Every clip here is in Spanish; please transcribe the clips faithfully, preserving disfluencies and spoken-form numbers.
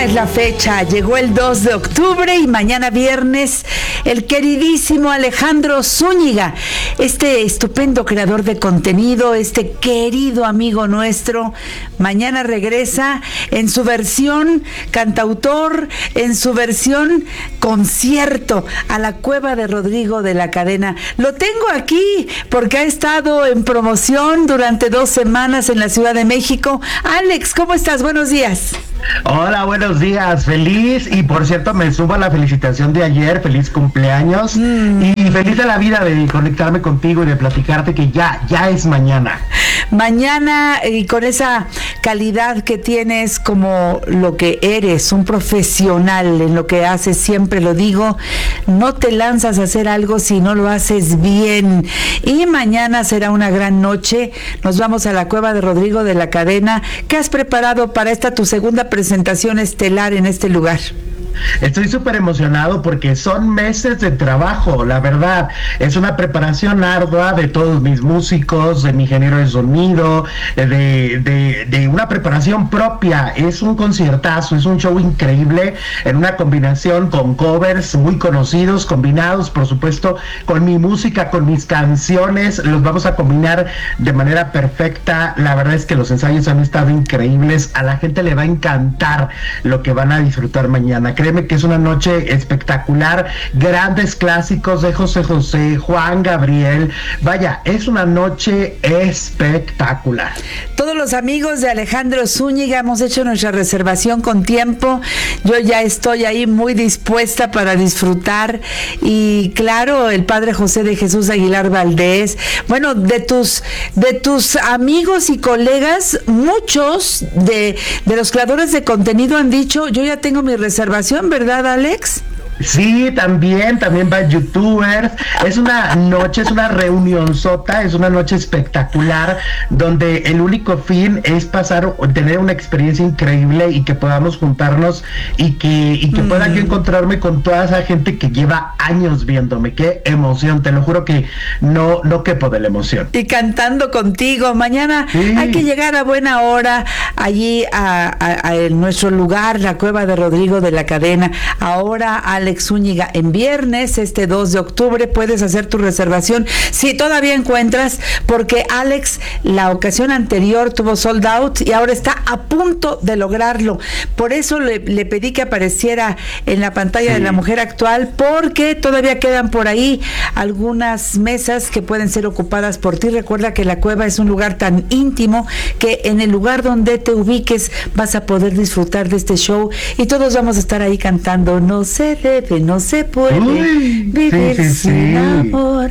Mañana es la fecha, llegó el dos de octubre y mañana viernes el queridísimo Alejandro Zúñiga, este estupendo creador de contenido, este querido amigo nuestro, mañana regresa en su versión cantautor, en su versión concierto a la Cueva de Rodrigo de la Cadena. Lo tengo aquí porque ha estado en promoción durante dos semanas en la Ciudad de México. Alex, ¿cómo estás? Buenos días. Hola, buenos días, feliz, y por cierto me subo a la felicitación de ayer, feliz cumpleaños, mm. y feliz de la vida de conectarme contigo y de platicarte que ya, ya es mañana. Mañana, y con esa calidad que tienes como lo que eres, un profesional en lo que haces, siempre lo digo, no te lanzas a hacer algo si no lo haces bien, y mañana será una gran noche, nos vamos a la Cueva de Rodrigo de la Cadena. ¿Qué has preparado para esta tu segunda presentación estelar en este lugar? Estoy súper emocionado porque son meses de trabajo, la verdad, es una preparación ardua de todos mis músicos, de mi ingeniero de sonido, de, de, de una preparación propia. Es un conciertazo, es un show increíble, en una combinación con covers muy conocidos, combinados por supuesto con mi música, con mis canciones, los vamos a combinar de manera perfecta. La verdad es que los ensayos han estado increíbles, a la gente le va a encantar lo que van a disfrutar mañana. Créeme que es una noche espectacular, grandes clásicos de José José, Juan Gabriel, vaya, es una noche espectacular. Todos los amigos de Alejandro Zúñiga hemos hecho nuestra reservación con tiempo, yo ya estoy ahí muy dispuesta para disfrutar, y claro, el padre José de Jesús Aguilar Valdés, bueno, de tus, de tus amigos y colegas, muchos de, de los creadores de contenido han dicho, yo ya tengo mi reservación, ¿verdad, Alex? Sí, también, también va youtubers. Es una noche, es una reunión sota, es una noche espectacular, donde el único fin es pasar, tener una experiencia increíble y que podamos juntarnos y que, y que mm. pueda yo encontrarme con toda esa gente que lleva años viéndome. Qué emoción, te lo juro que no, no quepo de la emoción. Y cantando contigo, mañana sí. Hay que llegar a buena hora allí a, a, a nuestro lugar, la Cueva de Rodrigo de la Cadena. Ahora al Alex Zúñiga en viernes, este dos de octubre, puedes hacer tu reservación si todavía encuentras, porque Alex la ocasión anterior tuvo sold out y ahora está a punto de lograrlo. Por eso le, le pedí que apareciera en la pantalla sí. de La Mujer Actual, porque todavía quedan por ahí algunas mesas que pueden ser ocupadas por ti. Recuerda que la cueva es un lugar tan íntimo que en el lugar donde te ubiques vas a poder disfrutar de este show, y todos vamos a estar ahí cantando No se debe, no se puede Uy, vivir sí, sí, sin sí. amor.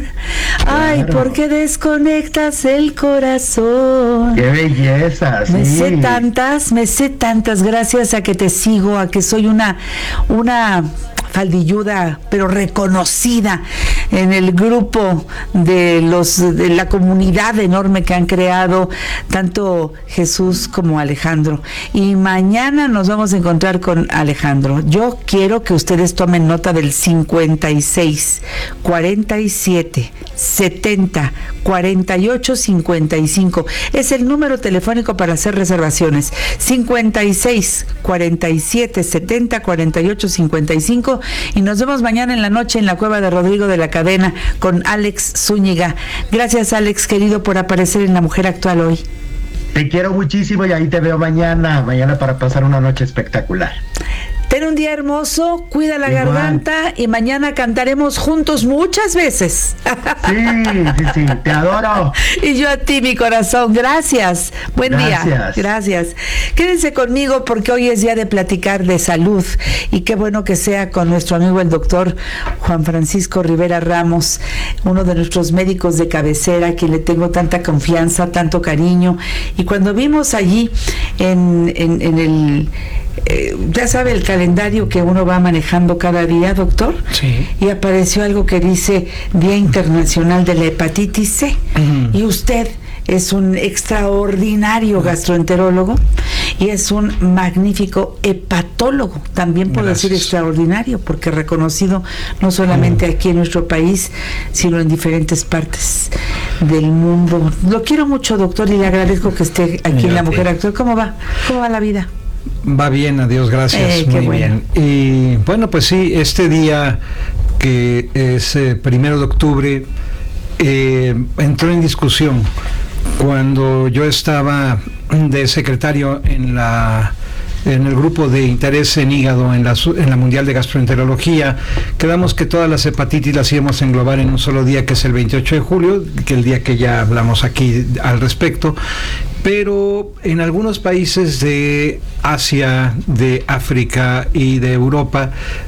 Ay, claro. ¿Por qué desconectas el corazón? ¡Qué belleza! Me sí. sé tantas, me sé tantas, gracias a que te sigo, a que soy una, una faldilluda, pero reconocida en el grupo de los de la comunidad enorme que han creado tanto Jesús como Alejandro. Y mañana nos vamos a encontrar con Alejandro. Yo quiero que ustedes tomen nota del cincuenta y seis, cuarenta y siete, setenta, cuarenta y ocho, cincuenta y cinco. Es el número telefónico para hacer reservaciones. cincuenta y seis, cuarenta y siete, setenta, cuarenta y ocho, cincuenta y cinco. Y nos vemos mañana en la noche en la Cueva de Rodrigo de la Cadena con Alex Zúñiga. Gracias, Alex, querido, por aparecer en La Mujer Actual hoy. Te quiero muchísimo y ahí te veo mañana, mañana para pasar una noche espectacular. Ten un día hermoso, cuida la Igual. garganta, y mañana cantaremos juntos muchas veces. Sí, sí, sí, te adoro. Y yo a ti, mi corazón, gracias. Buen gracias. día. Gracias. Quédense conmigo porque hoy es día de platicar de salud, y qué bueno que sea con nuestro amigo el doctor Juan Francisco Rivera Ramos, uno de nuestros médicos de cabecera, a quien le tengo tanta confianza, tanto cariño. Y cuando vimos allí en, en, en el... Eh, ya sabe el calendario que uno va manejando cada día, doctor, sí. Y apareció algo que dice Día Internacional de la Hepatitis C, uh-huh. Y usted es un extraordinario gastroenterólogo y es un magnífico hepatólogo, también puedo Gracias. decir extraordinario, porque reconocido no solamente aquí en nuestro país, sino en diferentes partes del mundo. Lo quiero mucho, doctor, y le agradezco que esté aquí Mira, en La Mujer Actual. ¿Cómo va? ¿Cómo va la vida? Va bien, adiós, gracias, Eh, muy bueno. bien. Y bueno, pues sí, este día que es eh, primero de octubre, eh, entró en discusión cuando yo estaba de secretario en la en el grupo de interés en hígado en la, en la Mundial de Gastroenterología. Quedamos que todas las hepatitis las íbamos a englobar en un solo día, que es el veintiocho de julio, que el día que ya hablamos aquí al respecto. Pero en algunos países de Asia, de África y de Europa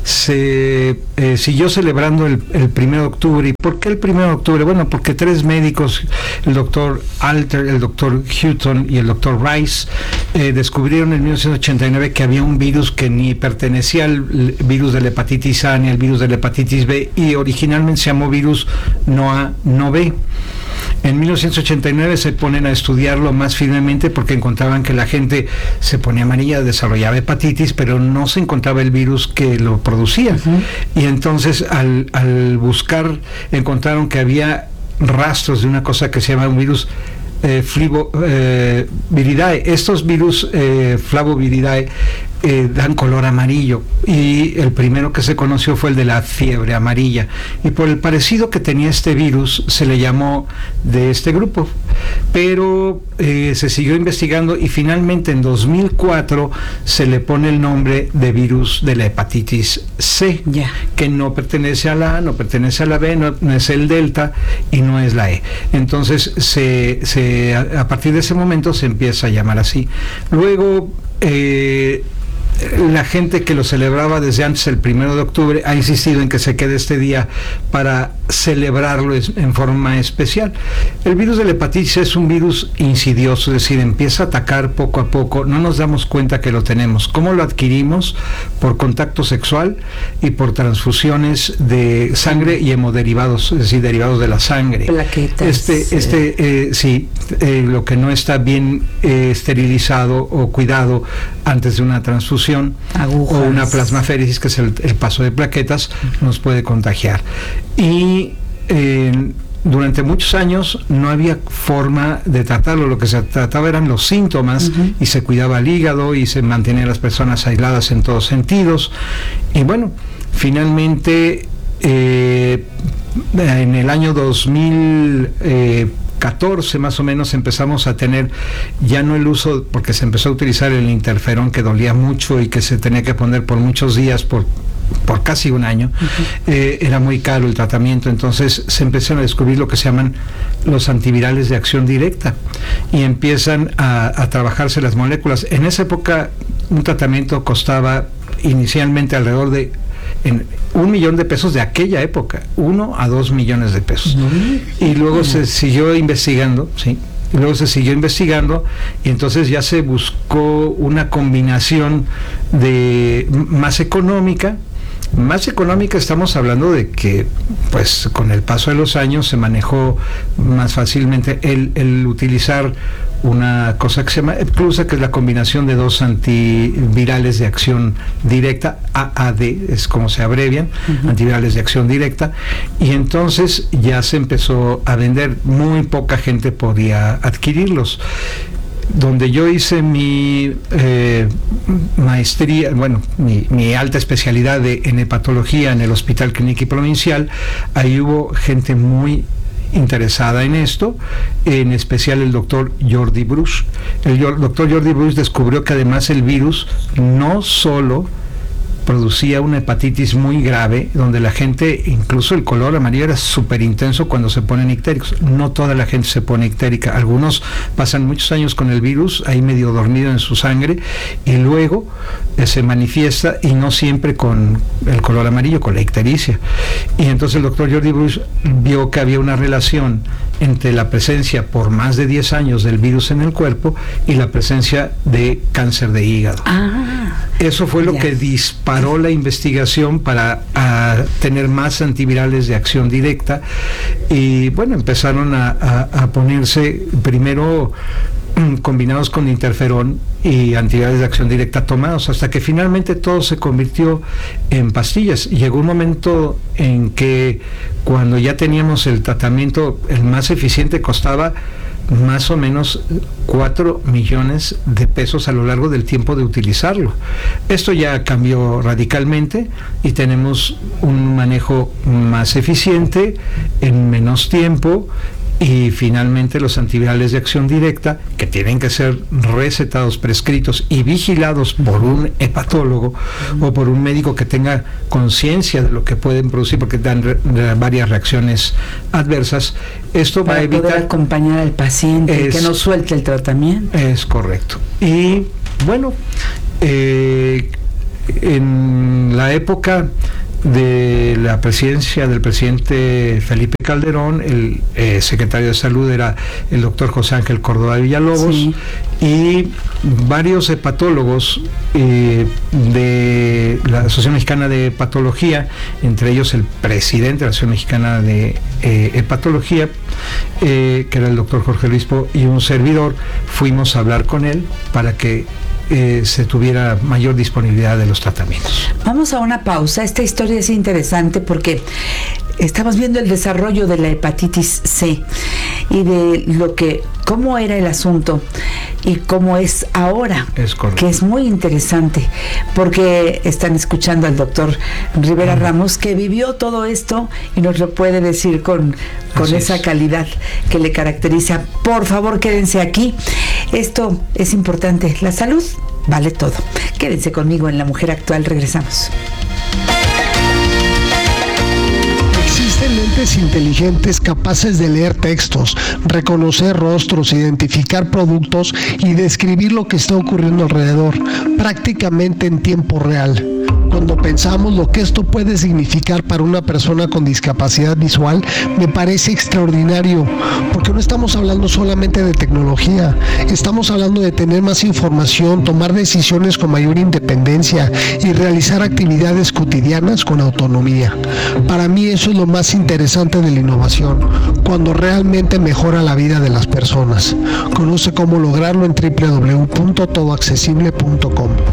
se eh, siguió celebrando el, el primero de octubre. ¿Y por qué el primero de octubre? Bueno, porque tres médicos, el doctor Alter, el doctor Hutton y el doctor Rice, eh, descubrieron en mil novecientos ochenta y nueve que había un virus que ni pertenecía al virus de la hepatitis A ni al virus de la hepatitis B, y originalmente se llamó virus no A, no B. En mil novecientos ochenta y nueve se ponen a estudiarlo más firmemente porque encontraban que la gente se ponía amarilla, desarrollaba hepatitis, pero no se encontraba el virus que lo producía. Uh-huh. Y entonces al, al buscar encontraron que había rastros de una cosa que se llama un virus eh, Flavoviridae. Eh, Estos virus eh, Flavoviridae eh, dan color amarillo, y el primero que se conoció fue el de la fiebre amarilla, y por el parecido que tenía este virus se le llamó de este grupo, pero eh, se siguió investigando y finalmente en dos mil cuatro se le pone el nombre de virus de la hepatitis C, yeah. que no pertenece a la A, no pertenece a la B, no, no es el delta y no es la E. Entonces se, se a, a partir de ese momento se empieza a llamar así. Luego eh, la gente que lo celebraba desde antes, el primero de octubre, ha insistido en que se quede este día para celebrarlo en forma especial. El virus de la hepatitis es un virus insidioso, es decir, empieza a atacar poco a poco, no nos damos cuenta que lo tenemos. ¿Cómo lo adquirimos? Por contacto sexual y por transfusiones de sangre y hemoderivados, es decir, derivados de la sangre. Plaquetas. Este, este, eh, sí, eh, lo que no está bien eh, esterilizado o cuidado antes de una transfusión, agujas, o una plasmaféresis, que es el, el paso de plaquetas, uh-huh. nos puede contagiar. Y eh, durante muchos años no había forma de tratarlo. Lo que se trataba eran los síntomas, uh-huh. y se cuidaba el hígado y se mantenía a las personas aisladas en todos sentidos. Y bueno, finalmente eh, en el año dos mil catorce más o menos empezamos a tener ya no el uso, porque se empezó a utilizar el interferón, que dolía mucho y que se tenía que poner por muchos días, por por casi un año. Uh-huh. eh, era muy caro el tratamiento, entonces se empezaron a descubrir lo que se llaman los antivirales de acción directa, y empiezan a, a trabajarse las moléculas. En esa época un tratamiento costaba inicialmente alrededor de en un millón de pesos de aquella época, uno a dos millones de pesos. Uh-huh. Y luego uh-huh. se siguió investigando, sí, y luego se siguió investigando, y entonces ya se buscó una combinación de más económica. Más económica, estamos hablando de que pues con el paso de los años se manejó más fácilmente el, el utilizar una cosa que se llama Epclusa, que es la combinación de dos antivirales de acción directa, A A D es como se abrevian, uh-huh. antivirales de acción directa, y entonces ya se empezó a vender, muy poca gente podía adquirirlos. Donde yo hice mi eh, maestría, bueno, mi, mi alta especialidad de, en hepatología en el Hospital Clínico y Provincial, ahí hubo gente muy interesada en esto, en especial el doctor Jordi Bruch. El doctor Jordi Bruch descubrió que además el virus no solo producía una hepatitis muy grave, donde la gente, incluso el color amarillo era súper intenso cuando se ponen ictéricos. No toda la gente se pone ictérica, algunos pasan muchos años con el virus ahí medio dormido en su sangre, y luego eh, se manifiesta, y no siempre con el color amarillo, con la ictericia. Y entonces el doctor Jordi Bruch vio que había una relación entre la presencia por más de diez años del virus en el cuerpo y la presencia de cáncer de hígado. Ah, eso fue lo ya. que disparó la investigación para a, tener más antivirales de acción directa, y bueno, empezaron a, a, a ponerse primero combinados con interferón y antivirales de acción directa tomados, hasta que finalmente todo se convirtió en pastillas. Llegó un momento en que cuando ya teníamos el tratamiento, el más eficiente, costaba más o menos cuatro millones de pesos a lo largo del tiempo de utilizarlo. Esto ya cambió radicalmente y tenemos un manejo más eficiente en menos tiempo. Y finalmente los antivirales de acción directa, que tienen que ser recetados, prescritos y vigilados por un hepatólogo o por un médico que tenga conciencia de lo que pueden producir, porque dan re, re, varias reacciones adversas. Esto Para va a evitar poder acompañar al paciente, es, que no suelte el tratamiento. Es correcto. Y bueno, eh, en la época de la presidencia del presidente Felipe Calderón, el eh, secretario de Salud era el doctor José Ángel Córdoba Villalobos, sí. Y varios hepatólogos eh, de la Asociación Mexicana de Hepatología, entre ellos el presidente de la Asociación Mexicana de eh, Hepatología, eh, que era el doctor Jorge Luis Po, y un servidor, fuimos a hablar con él para que Eh, se tuviera mayor disponibilidad de los tratamientos. Vamos a una pausa. Esta historia es interesante porque estamos viendo el desarrollo de la hepatitis C y de lo que, cómo era el asunto y cómo es ahora, es correcto, que es muy interesante porque están escuchando al doctor Rivera uh-huh. Ramos, que vivió todo esto y nos lo puede decir con, con esa es. calidad que le caracteriza. Por favor, quédense aquí. Esto es importante. La salud vale todo. Quédense conmigo en La Mujer Actual. Regresamos. Existen lentes inteligentes capaces de leer textos, reconocer rostros, identificar productos y describir lo que está ocurriendo alrededor, prácticamente en tiempo real. Cuando pensamos lo que esto puede significar para una persona con discapacidad visual, me parece extraordinario, porque no estamos hablando solamente de tecnología, estamos hablando de tener más información, tomar decisiones con mayor independencia y realizar actividades cotidianas con autonomía. Para mí eso es lo más interesante de la innovación, cuando realmente mejora la vida de las personas. Conoce cómo lograrlo en doble u doble u doble u punto todo accesible punto com.